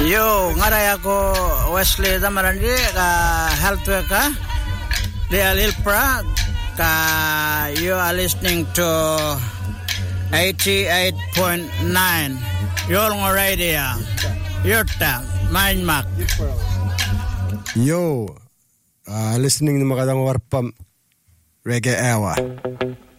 Yo, ngaray ako Wesley Damarandi, health worker di Alilpra. You are listening to 88.9 Yolngo Radio. Yurta, Mindmak. Yo, listening to Makadang Warpam Reggae Hour.